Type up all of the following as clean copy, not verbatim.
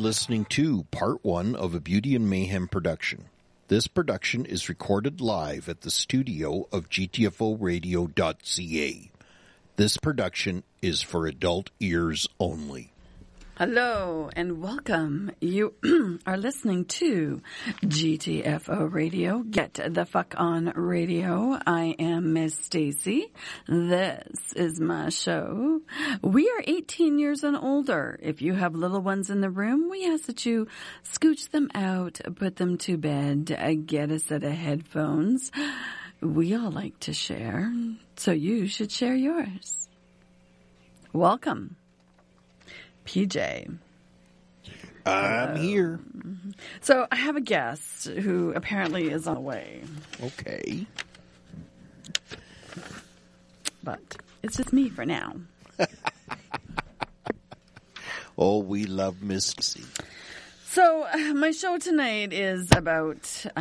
listening to part one of a Beauty and Mayhem production. This production is recorded live at the studio of GTFOradio.ca. This production is for adult ears only. Hello and welcome. You are listening to GTFO Radio, Get the Fuck On Radio. I am Miss Stacy. This is my show. We are 18 years and older. If you have little ones in the room, we ask that you scooch them out, put them to bed, get a set of headphones. We all like to share, so you should share yours. Welcome. PJ. I'm here. So I have a guest who apparently is on the way. Okay. But it's just me for now. Oh, we love Miss C. So my show tonight is about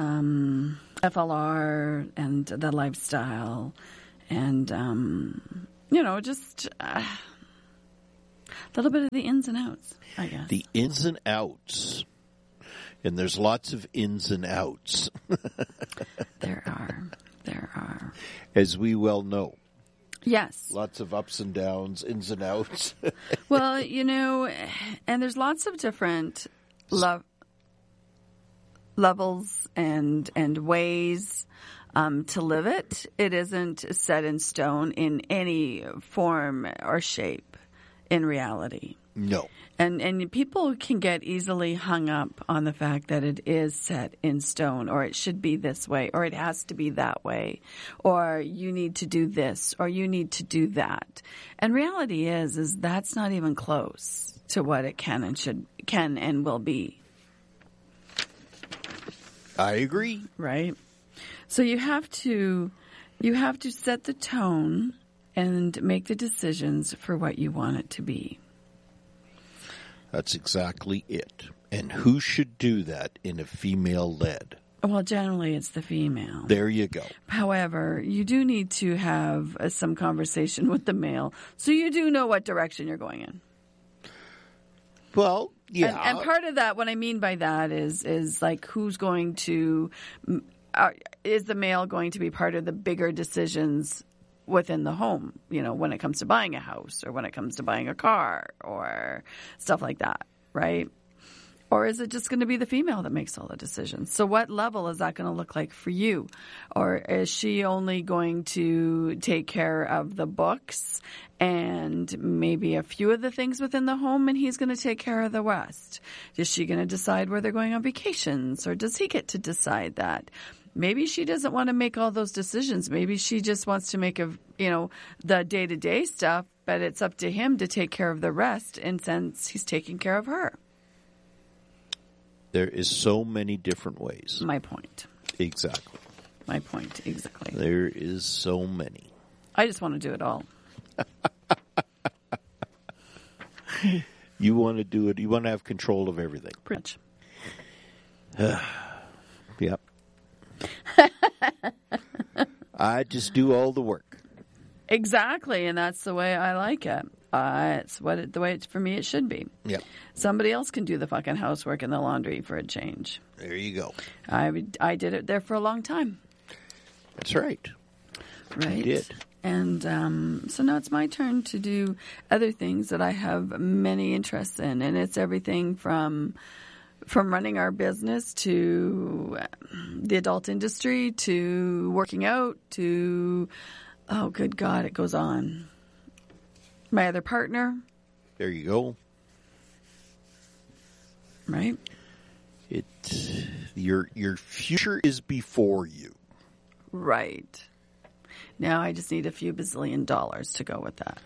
FLR and the lifestyle and, just... a little bit of the ins and outs, I guess. The ins and outs. And there's lots of ins and outs. There are. As we well know. Yes. Lots of ups and downs, ins and outs. Well, and there's lots of different levels and ways to live it. It isn't set in stone in any form or shape. In reality. No. And people can get easily hung up on the fact that it is set in stone, or it should be this way, or it has to be that way, or you need to do this, or you need to do that. And reality is that's not even close to what it can and will be. I agree. Right? So you have to set the tone and make the decisions for what you want it to be. That's exactly it. And who should do that in a female-led? Well, generally it's the female. There you go. However, you do need to have some conversation with the male so you do know what direction you're going in. Well, yeah. And part of that, what I mean by that is like who's going to, is the male going to be part of the bigger decisions within the home, when it comes to buying a house or when it comes to buying a car or stuff like that, right? Or is it just going to be the female that makes all the decisions? So what level is that going to look like for you? Or is she only going to take care of the books and maybe a few of the things within the home and he's going to take care of the rest? Is she going to decide where they're going on vacations or does he get to decide that? Maybe she doesn't want to make all those decisions. Maybe she just wants to make the day-to-day stuff, but it's up to him to take care of the rest, and since he's taking care of her. There is so many different ways. My point. Exactly. My point, exactly. There is so many. I just want to do it all. You want to do it. You want to have control of everything. Pretty much. Yep. I just do all the work. Exactly, and that's the way I like it. It's the way for me it should be. Yeah. Somebody else can do the fucking housework and the laundry for a change. There you go. I did it there for a long time. That's right. Right. You did. And so now it's my turn to do other things that I have many interests in, and it's everything from running our business to the adult industry to working out to, oh, good God, it goes on. My other partner. There you go. Right? Your future is before you. Right. Now I just need a few bazillion dollars to go with that.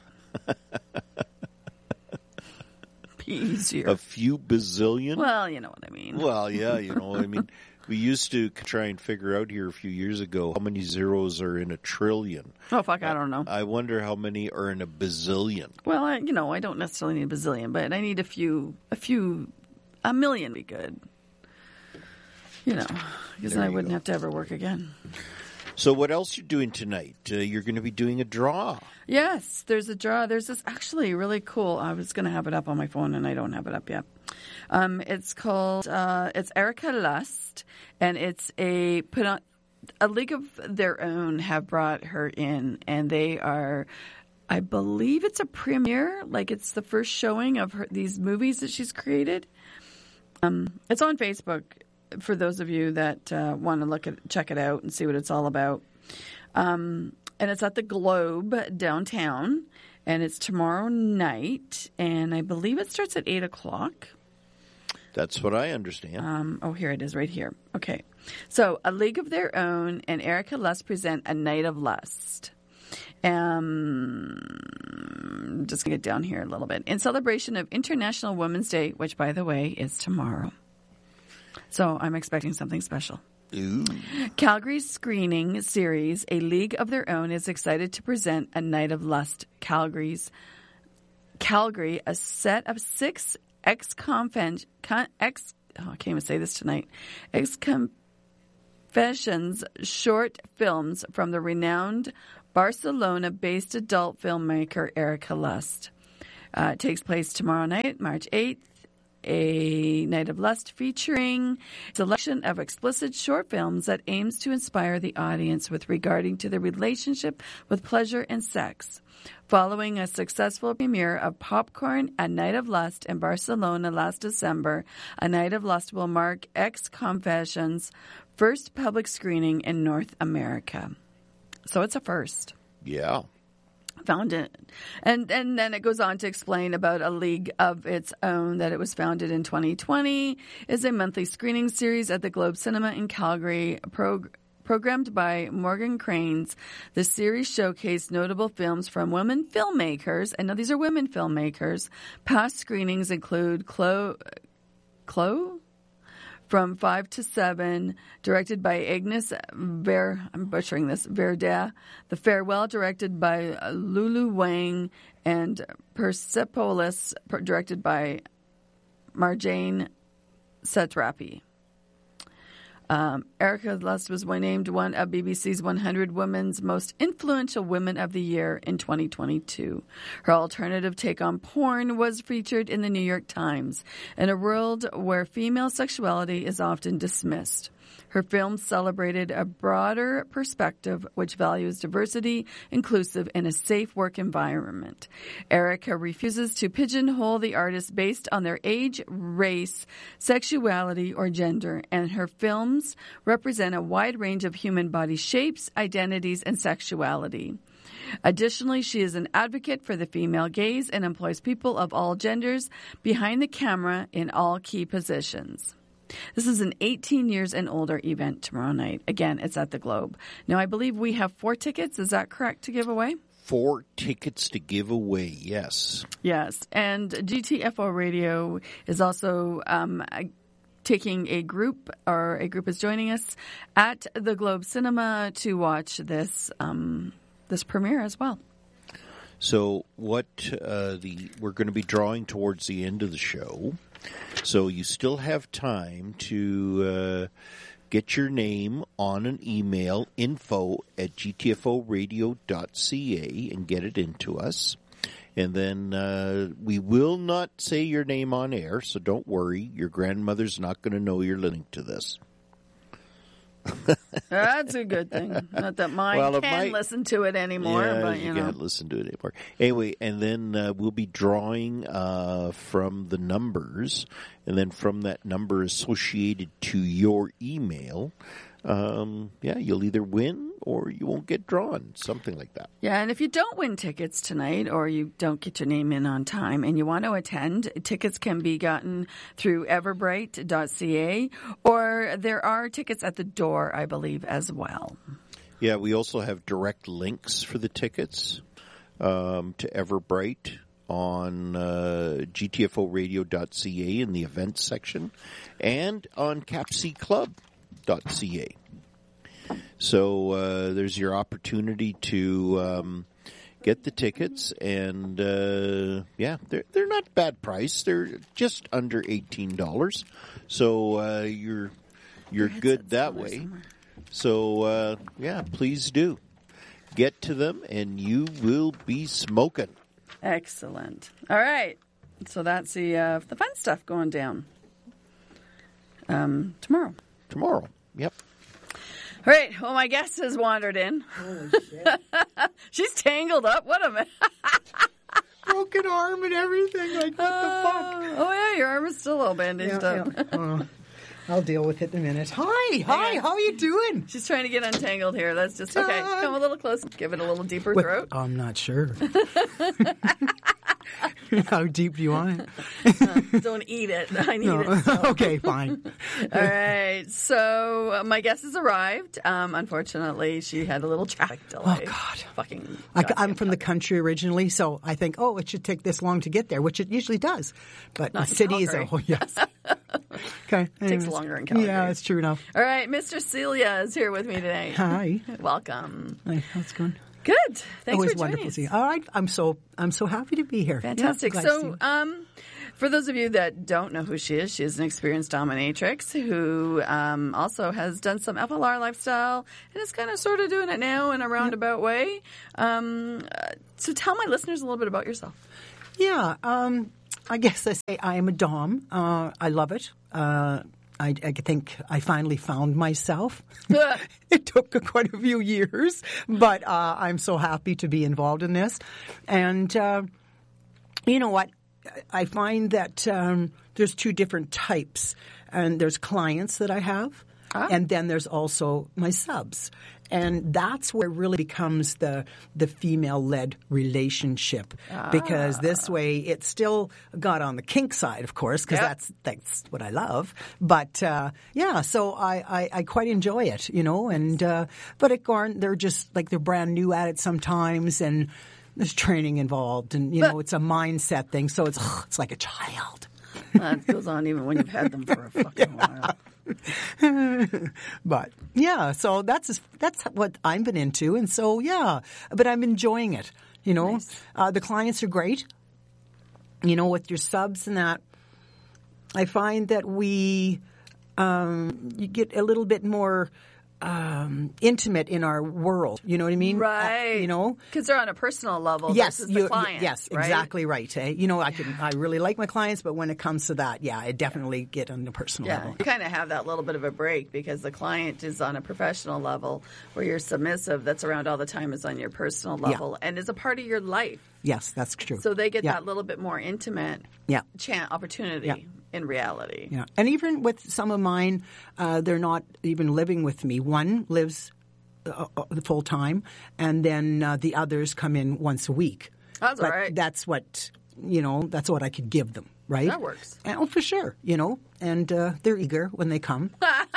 Easier. A few bazillion? Well, you know what I mean. Well, yeah, we used to try and figure out here a few years ago how many zeros are in a trillion. Oh, fuck, I don't know. I wonder how many are in a bazillion. Well, I don't necessarily need a bazillion, but I need a million would be good. Because then I wouldn't have to ever work again. So what else you doing tonight? You're going to be doing a draw. Yes, there's a draw. There's this actually really cool. I was going to have it up on my phone, and I don't have it up yet. It's called it's Erica Lust, and it's a League of Their Own have brought her in, and they are, I believe it's a premiere, like it's the first showing of these movies that she's created. It's on Facebook for those of you that want to check it out and see what it's all about. And it's at the Globe downtown, and it's tomorrow night, and I believe it starts at 8:00. That's what I understand. Here it is right here. Okay. So, A League of Their Own and Erica Lust present A Night of Lust. Just going to get down here a little bit. In celebration of International Women's Day, which, by the way, is tomorrow. So, I'm expecting something special. Ooh. Calgary's screening series, A League of Their Own, is excited to present A Night of Lust. Calgary, a set of 6 I can't even say this tonight. Ex-confessions short films from the renowned Barcelona-based adult filmmaker Erica Lust. It takes place tomorrow night, March 8th. A Night of Lust featuring a selection of explicit short films that aims to inspire the audience with regarding to the relationship with pleasure and sex. Following a successful premiere of Popcorn, A Night of Lust in Barcelona last December, A Night of Lust will mark Ex-Confessions' first public screening in North America. So it's a first. Yeah. Found it. And then it goes on to explain about A League of Its Own, that it was founded in 2020, is a monthly screening series at the Globe Cinema in Calgary, programmed by Morgan Cranes. The series showcased notable films from women filmmakers, and now these are women filmmakers. Past screenings include Chloe? From 5 to 7, directed by Agnes Verda. The Farewell, directed by Lulu Wang, and Persepolis, directed by Marjane Satrapi. Erica Lust was named one of BBC's 100 Women's Most Influential Women of the Year in 2022. Her alternative take on porn was featured in the New York Times. In a world where female sexuality is often dismissed, her films celebrated a broader perspective which values diversity, inclusive, and a safe work environment. Erica refuses to pigeonhole the artists based on their age, race, sexuality, or gender, and her films represent a wide range of human body shapes, identities, and sexuality. Additionally, she is an advocate for the female gaze and employs people of all genders behind the camera in all key positions. This is an 18 years and older event tomorrow night. Again, it's at the Globe. Now, I believe we have 4 tickets. Is that correct to give away? 4 tickets to give away, yes. Yes. And GTFO Radio is also taking a group is joining us at the Globe Cinema to watch this this premiere as well. So what we're going to be drawing towards the end of the show. So you still have time to get your name on an email, info@gtforadio.ca, and get it into us. And then we will not say your name on air, so don't worry. Your grandmother's not going to know you're listening to this. That's a good thing. Not that mine can listen to it anymore. Yeah, but you can't listen to it anymore. Anyway, and then we'll be drawing from the numbers, and then from that number associated to your email, you'll either win or you won't get drawn, something like that. Yeah, and if you don't win tickets tonight or you don't get your name in on time and you want to attend, tickets can be gotten through everbright.ca, or there are tickets at the door, I believe, as well. Yeah, we also have direct links for the tickets to Everbright on gtforadio.ca in the events section and on capcclub.ca. So there's your opportunity to get the tickets, and they're not bad price. They're just under $18, so you're good that way. So, please do. Get to them and you will be smoking. Excellent. All right. So that's the fun stuff going down tomorrow. Tomorrow. Yep. All right. Well, my guest has wandered in. Holy shit. She's tangled up. What a minute. Broken arm and everything. Like, what the fuck? Oh, yeah. Your arm is still all bandaged up. Yeah. I'll deal with it in a minute. Hi. How are you doing? She's trying to get untangled here. That's just okay. Come a little closer. Give it a little deeper throat. I'm not sure. How deep do you want it? Don't eat it. I need it. So. Okay, fine. All right. So my guest has arrived. Unfortunately, she had a little traffic delay. Oh, God. Fucking. I'm from the country originally, so I think, it should take this long to get there, which it usually does. But Not the in city is Calgary. yes. Okay. Takes longer in Calgary. Yeah, that's true enough. All right. Mr. Celia is here with me today. Hi. Welcome. Hi, how's it going? Good. Thanks Always for joining wonderful us. to see you. All right, I'm so happy to be here. Fantastic. Yeah, glad to see So, you. for those of you that don't know who she is an experienced dominatrix who also has done some FLR lifestyle and is kind of sort of doing it now in a roundabout way. So tell my listeners a little bit about yourself. Yeah, I guess I say I am a dom. I love it. I think I finally found myself. It took quite a few years, but I'm so happy to be involved in this. And you know what? I find that there's two different types. And there's clients that I have, and then there's also my subs. And that's where it really becomes the female-led relationship, because this way it's still got on the kink side, of course, because that's what I love. But so I quite enjoy it, And but at Garn, they're brand new at it sometimes, and there's training involved, and it's a mindset thing, so it's like a child. That goes on even when you've had them for a fucking while. But so that's what I've been into, and so but I'm enjoying it. Nice. The clients are great. With your subs and that, I find that we you get a little bit more intimate in our world. You know what I mean? Right. Because they're on a personal level versus the client. Yes, right? exactly right. I really like my clients, but when it comes to that, I definitely get on the personal level. You kind of have that little bit of a break because the client is on a professional level where you're submissive, that's around all the time, is on your personal level and is a part of your life. Yes, that's true. So they get that little bit more intimate opportunity in reality. Yeah, and even with some of mine, they're not even living with me. One lives full time, and then the others come in once a week. That's all right. That's what that's what I could give them, right? That works. And, for sure, and they're eager when they come.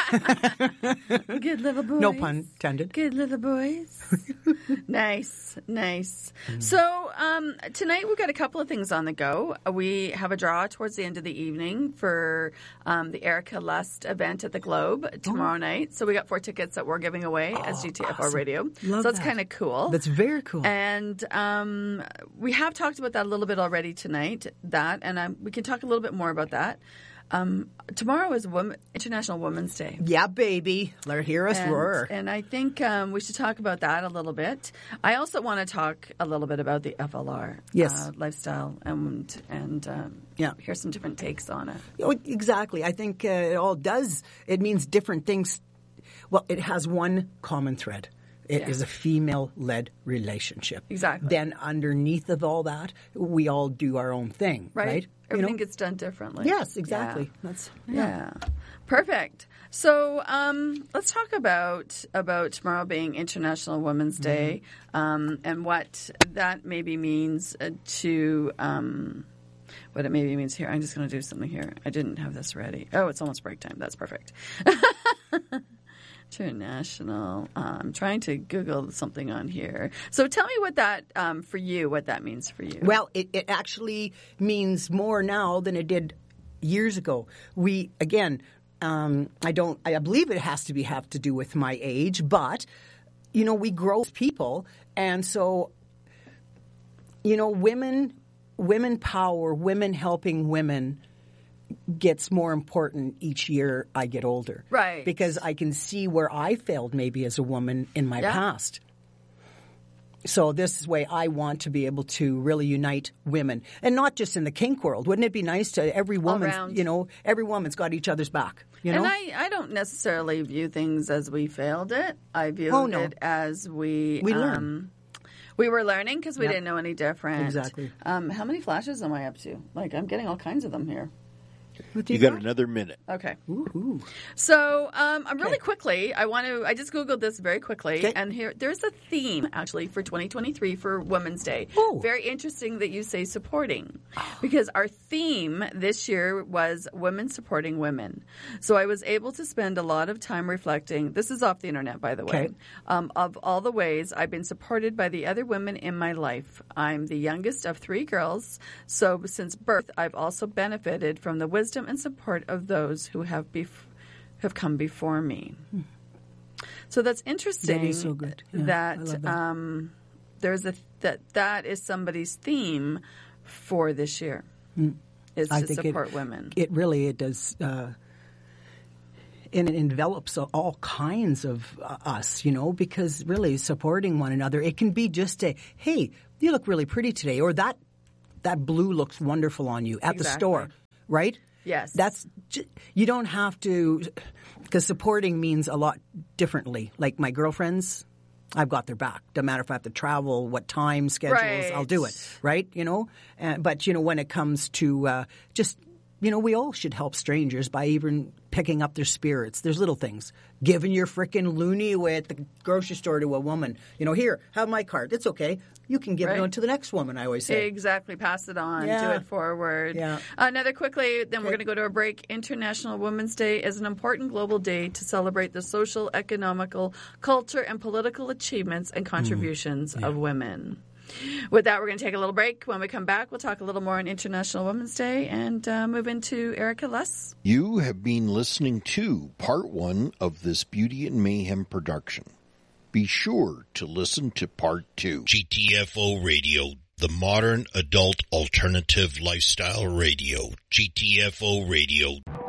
Good little boys. No pun intended. Good little boys. Nice. So tonight we've got a couple of things on the go. We have a draw towards the end of the evening for the Erica Lust event at the Globe tomorrow night. So we got 4 tickets that we're giving away as GTFO awesome. Radio. Love so that's that. kind of cool. That's very cool. And we have talked about that a little bit already tonight. We can talk a little bit more about that. Tomorrow is International Women's Day. Yeah, baby. Let hear us roar. And I think we should talk about that a little bit. I also want to talk a little bit about the FLR lifestyle and hear some different takes on it. Oh, exactly. I think it means different things. Well, it has one common thread. It is a female-led relationship. Exactly. Then underneath of all that, we all do our own thing, right? Everything gets done differently. Yes, exactly. Yeah. Perfect. So let's talk about tomorrow being International Women's Day and what that maybe means to what it maybe means here. I'm just going to do something here. I didn't have this ready. Oh, it's almost break time. That's perfect. International. I'm trying to Google something on here. So tell me what that what that means for you. Well, it actually means more now than it did years ago. We again, I believe it has to have to do with my age, but we grow as people, and so women power, women helping women. gets more important each year I get older. Right. Because I can see where I failed maybe as a woman in my past. So this way I want to be able to really unite women. And not just in the kink world. Wouldn't it be nice to every woman, every woman's got each other's back. You know? And I don't necessarily view things as we failed it. I view it as we learned. We were learning because we didn't know any different. Exactly. How many flashes am I up to? Like, I'm getting all kinds of them here. You got another minute. Okay. Woohoo. So, really quickly, I just Googled this very quickly, and there's a theme, actually, for 2023 for Women's Day. Oh. Very interesting that you say supporting, because our theme this year was women supporting women. So I was able to spend a lot of time reflecting, this is off the internet, by the way, of all the ways I've been supported by the other women in my life. I'm the youngest of 3 girls, so since birth, I've also benefited from the wisdom and support of those who have come before me. So that's interesting. That is so good. Yeah, that there's that is somebody's theme for this year. Is to support women. It does. And it envelops all kinds of us, because really supporting one another. It can be just hey, you look really pretty today, or that blue looks wonderful on you at the store, right? Yes. You don't have to, because supporting means a lot differently. Like my girlfriends, I've got their back. Doesn't matter if I have to travel, what time schedules, I'll do it, right? But when it comes to we all should help strangers by even picking up their spirits. There's little things. Giving your frickin' loonie away at the grocery store to a woman. Here, have my card. It's okay. You can give it to the next woman, I always say. Exactly. Pass it on. Do it forward. Yeah. Another quickly, then we're going to go to a break. International Women's Day is an important global day to celebrate the social, economical, culture, and political achievements and contributions of women. With that, we're going to take a little break. When we come back, we'll talk a little more on International Women's Day and move into Erica Less. You have been listening to part 1 of this Beauty and Mayhem production. Be sure to listen to part 2. GTFO Radio, the modern adult alternative lifestyle radio. GTFO Radio.